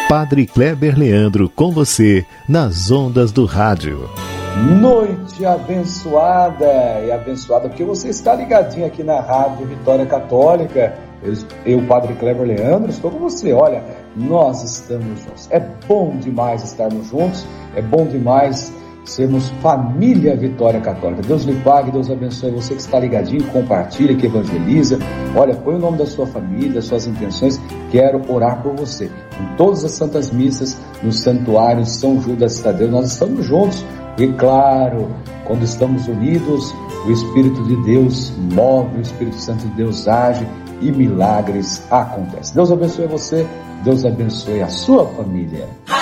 Padre Kleber Leandro com você nas ondas do rádio. Noite abençoada e abençoada, porque você está ligadinho aqui na Rádio Vitória Católica. Eu, Padre Kleber Leandro, estou com você. Olha, nós estamos juntos. É bom demais estarmos juntos, é bom demais sermos família Vitória Católica. Deus lhe pague, Deus abençoe você que está ligadinho, compartilha, que evangeliza. Olha, põe o nome da sua família, das suas intenções. Quero orar por você. Em todas as santas missas, no santuário São Judas Tadeu, nós estamos juntos. E claro, quando estamos unidos, o Espírito de Deus move, o Espírito Santo de Deus age e milagres acontecem. Deus abençoe você, Deus abençoe a sua família.